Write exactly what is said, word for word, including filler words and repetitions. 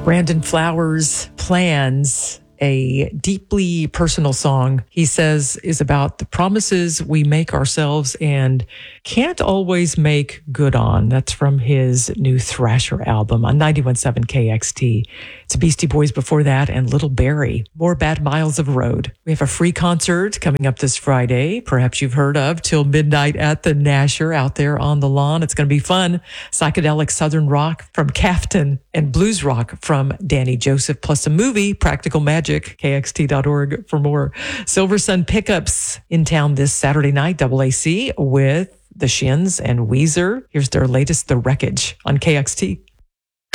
Brandon Flowers plans a deeply personal song he says is about the promises we make ourselves and can't always make good on. That's from his new Thrasher album on ninety-one point seven K X T. It's Beastie Boys before that and Little Barry. More Bad Miles of Road. We have a free concert coming up this Friday, perhaps you've heard of, till midnight at the Nasher out there on the lawn. It's going to be fun. Psychedelic Southern rock from Cafton and blues rock from Danny Joseph, plus a movie, Practical Magic, K X T dot org for more. Silver Sun Pickups in town this Saturday night, double A C with the Shins and Weezer. Here's their latest, The Wreckage, on K X T.